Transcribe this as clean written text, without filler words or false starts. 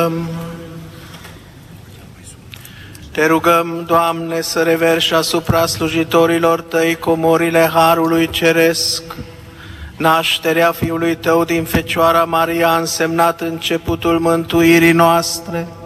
Te rugăm, Doamne, să reverși asupra slujitorilor Tăi comorile Harului Ceresc, nașterea Fiului Tău din Fecioara Maria a însemnat începutul mântuirii noastre.